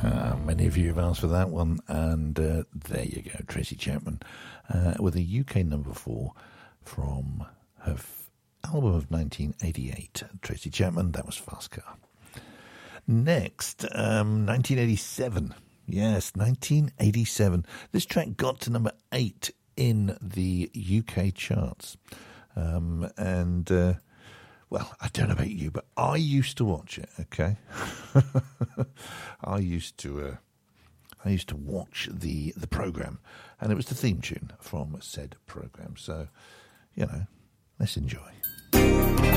Many of you have asked for that one, and there you go, Tracy Chapman, with a UK number 4 from her album of 1988. Tracy Chapman, that was Fast Car. Next, 1987. Yes, 1987. This track got to number 8 in the UK charts. Well, I don't know about you, but I used to watch it, okay? I used to watch the programme, and it was the theme tune from said programme. So, let's enjoy.